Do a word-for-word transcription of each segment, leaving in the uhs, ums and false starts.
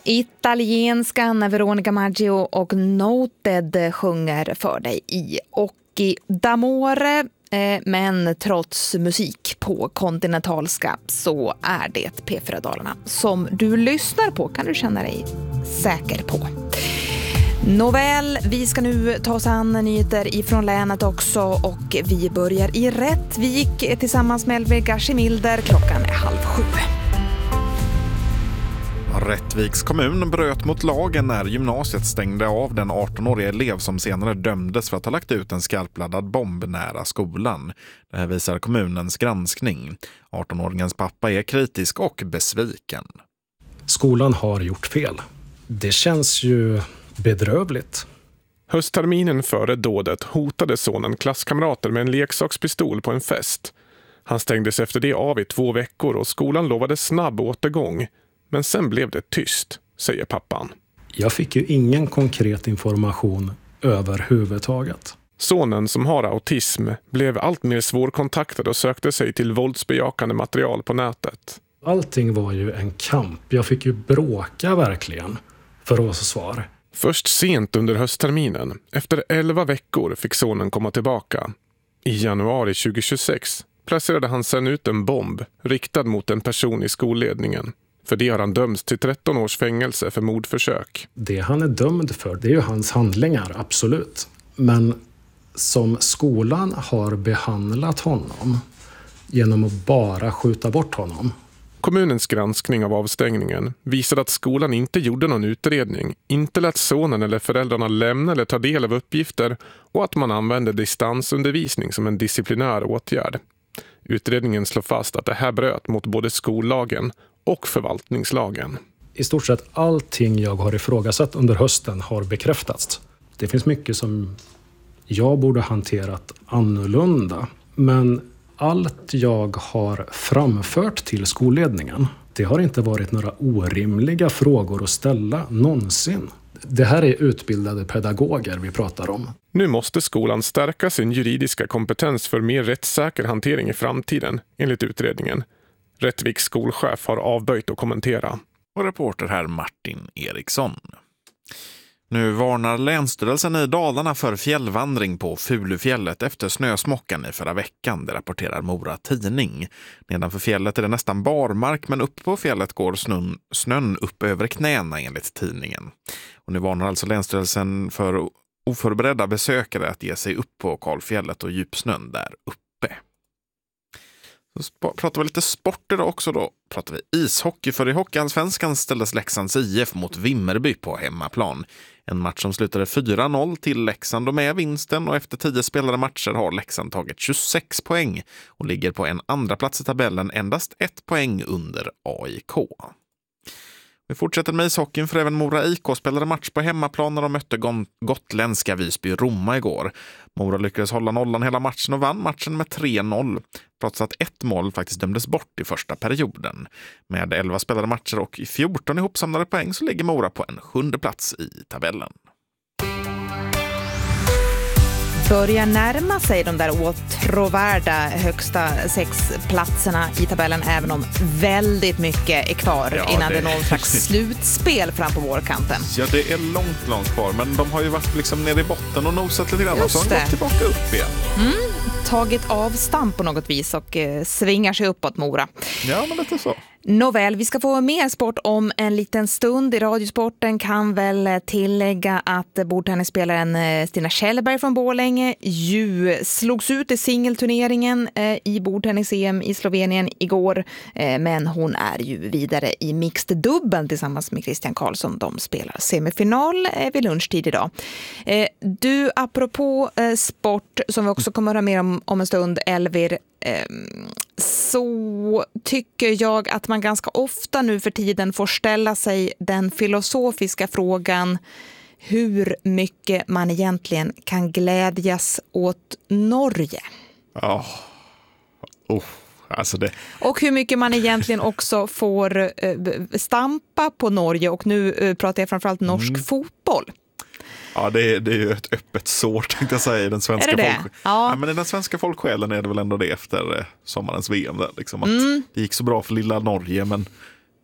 Italienska när Veronica Maggio och Noted sjunger för dig i Occhi d'amore. Men trots musik på kontinentalska så är det P fyra Dalarna som du lyssnar på, kan du känna dig säker på. Nåväl, vi ska nu ta oss an nyheter ifrån länet också och vi börjar i Rättvik tillsammans med Elvir Gashimilder. Klockan är halv sju. Rättviks kommun bröt mot lagen när gymnasiet stängde av den arton-åriga elev som senare dömdes för att ha lagt ut en skarpladdad bomb nära skolan. Det här visar kommunens granskning. arton-åringens pappa är kritisk och besviken. Skolan har gjort fel. Det känns ju bedrövligt. Höstterminen före dådet hotade sonen klasskamrater med en leksakspistol på en fest. Han stängdes efter det av i två veckor och skolan lovade snabb återgång. Men sen blev det tyst, säger pappan. Jag fick ju ingen konkret information överhuvudtaget. Sonen som har autism blev allt mer svårkontaktad och sökte sig till våldsbejakande material på nätet. Allting var ju en kamp. Jag fick ju bråka verkligen för att få svar. Först sent under höstterminen, efter elva veckor, fick sonen komma tillbaka. I januari tjugohundratjugosex placerade han sen ut en bomb riktad mot en person i skolledningen. För det har han dömts till tretton års fängelse för mordförsök. Det han är dömd för, det är ju hans handlingar, absolut. Men som skolan har behandlat honom genom att bara skjuta bort honom. Kommunens granskning av avstängningen visade att skolan inte gjorde någon utredning, inte lät sonen eller föräldrarna lämna eller ta del av uppgifter och att man använde distansundervisning som en disciplinär åtgärd. Utredningen slår fast att det här bröt mot både skollagen och förvaltningslagen. I stort sett allting jag har ifrågasatt under hösten har bekräftats. Det finns mycket som jag borde hanterat annorlunda. Men allt jag har framfört till skolledningen, det har inte varit några orimliga frågor att ställa någonsin. Det här är utbildade pedagoger vi pratar om. Nu måste skolan stärka sin juridiska kompetens för mer rättssäker hantering i framtiden, enligt utredningen. Rättviks skolchef har avböjt att kommentera. Och reporter här Martin Eriksson. Nu varnar Länsstyrelsen i Dalarna för fjällvandring på Fulufjället efter snösmockan i förra veckan, det rapporterar Mora Tidning. Nedanför fjället är det nästan barmark, men upp på fjället går snön, snön upp över knäna enligt tidningen. Och nu varnar alltså Länsstyrelsen för oförberedda besökare att ge sig upp på Karlfjället och djupsnön där uppe. Så pratar vi lite sport idag också då. Pratar vi ishockey, för i Hockeyallsvenskan ställdes Leksands I F mot Vimmerby på hemmaplan. En match som slutade fyra noll till Leksand och med vinsten, och efter tio spelade matcher har Leksand tagit tjugosex poäng och ligger på en andra plats i tabellen, endast ett poäng under A I K. Vi fortsätter med ishockeyn, för även Mora I K spelade match på hemmaplan när de mötte gotländska Visby Roma igår. Mora lyckades hålla nollan hela matchen och vann matchen med tre noll, trots att ett mål faktiskt dömdes bort i första perioden. Med elva spelade matcher och fjorton ihopsamlade poäng så ligger Mora på en sjunde plats i tabellen. Börjar närma sig de där åtråvärda högsta sex platserna i tabellen, även om väldigt mycket är kvar ja, innan det är någon slags slutspel fram på vårkanten. Ja, det är långt, långt kvar, men de har ju varit liksom nere i botten och nosat lite grann och så har de gått tillbaka upp igen. Mm, tagit avstamp på något vis och eh, svingar sig uppåt Mora. Ja, men lite så. Nåväl, vi ska få mer sport om en liten stund. I Radiosporten kan väl tillägga att bordtennisspelaren Stina Kjellberg från Borlänge ju slogs ut i singelturneringen i bordtennis-E M i Slovenien igår. Men hon är ju vidare i mixed dubbel tillsammans med Christian Karlsson. De spelar semifinal vid lunchtid idag. Du, apropå sport som vi också kommer att höra mer om om en stund, Elvir, så tycker jag att man ganska ofta nu för tiden får ställa sig den filosofiska frågan hur mycket man egentligen kan glädjas åt Norge. Ja, oh. Oh, alltså det. Och hur mycket man egentligen också får eh, stampa på Norge, och nu eh, pratar jag framförallt norsk mm. fotboll. Ja, det är, det är ju ett öppet sår, tänkte jag säga, i den svenska är det folk... det? Ja. Ja, men i den svenska folksjälen är det väl ändå det efter sommarens V M där, liksom, att mm. det gick så bra för lilla Norge, men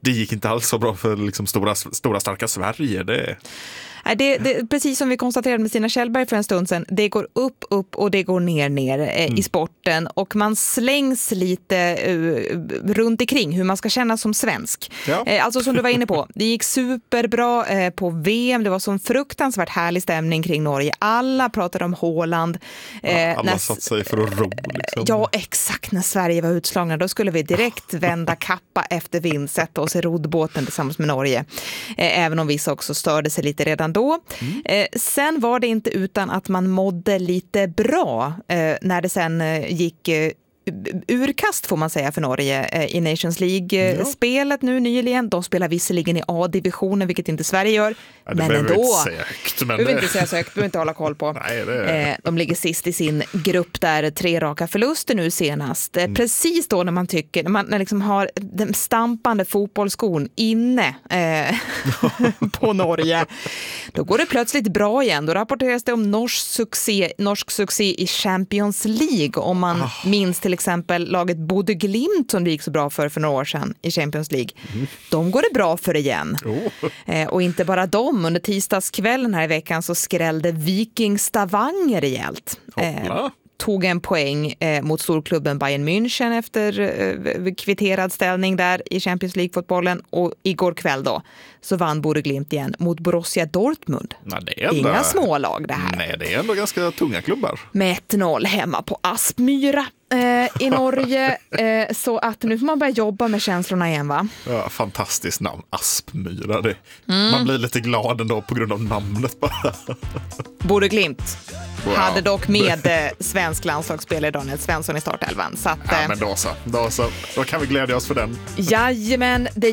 det gick inte alls så bra för liksom stora, stora starka Sverige. Det... Det, det, precis som vi konstaterade med Stina Kjellberg för en stund sedan, det går upp, upp och det går ner, ner eh, mm. i sporten, och man slängs lite uh, runt omkring hur man ska känna som svensk. Ja. Eh, alltså som du var inne på, det gick superbra eh, på V M, det var så en fruktansvärt härlig stämning kring Norge. Alla pratade om Haaland. Eh, ja, alla när, satt sig för att ro. Liksom. Ja, exakt. När Sverige var utslagna, då skulle vi direkt vända kappa efter vind, sätta oss i roddbåten tillsammans med Norge. Eh, även om vissa också störde sig lite redan då. Mm. Eh, sen var det inte utan att man mådde lite bra eh, när det sen eh, gick eh, urkast får man säga för Norge eh, i Nations League-spelet ja. nu nyligen. De spelar visserligen i A-divisionen, vilket inte Sverige gör. Ja, men ändå. Inte men behöver inte säga så högt, behöver inte hålla koll på. Nej, det är... eh, de ligger sist i sin grupp där, tre raka förluster nu senast. Eh, mm. Precis då när man tycker, när man när liksom har den stampande fotbollsskon inne eh, på Norge, då går det plötsligt bra igen. Då rapporteras det om norsk succé, norsk succé i Champions League, om man oh. minns till exempel laget Bodø Glimt som det gick så bra för för några år sedan i Champions League. Mm. De går det bra för igen. Oh. Eh, och inte bara de. Under tisdagskvällen här i veckan så skrällde Viking Stavanger rejält. Eh, tog en poäng eh, mot storklubben Bayern München efter eh, kvitterad ställning där i Champions League-fotbollen, och igår kväll då så vann Bodø Glimt igen mot Borussia Dortmund. Nej, det är ändå... Inga smålag det här. Nej, det är ändå ganska tunga klubbar. Med ett noll hemma på Aspmyra eh, i Norge. Eh, så att nu får man börja jobba med känslorna igen, va? Ja, fantastiskt namn, Aspmyra. Det. Mm. Man blir lite glad ändå på grund av namnet bara. Bodø Glimt. Wow. Hade dock med eh, svensk landslagsspelare Daniel Svensson i startelvan. Så att, ja, men då så. Då så. Då kan vi glädja oss för den. Jajamän, det